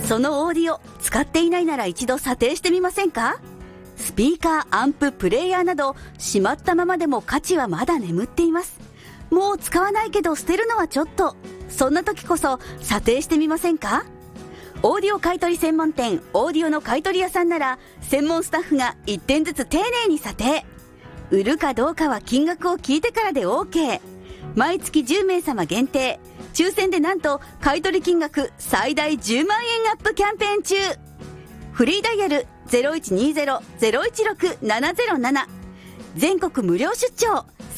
そのオーディオ使っていないなら一度査定してみませんか？スピーカー、アンプ、プレイヤーなどしまったままでも価値はまだ眠っています。もう使わないけど捨てるのはちょっと、そんな時こそ査定してみませんか？オーディオ買取専門店オーディオの買取屋さんなら専門スタッフが1点ずつ丁寧に査定。売るかどうかは金額を聞いてからで OK。 毎月10名様限定、抽選でなんと買取金額最大10万円アップキャンペーン中。フリーダイヤル 0120-016-707、 全国無料出張